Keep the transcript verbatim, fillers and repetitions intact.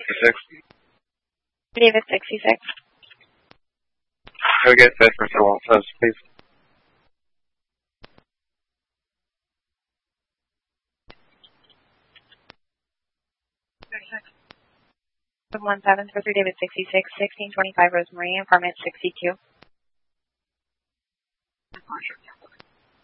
sixty-six. David sixty-six. Can we get that for Sir Waltz, please? one seven for David sixty-six, sixteen twenty-five Rosemary, apartment sixty-two.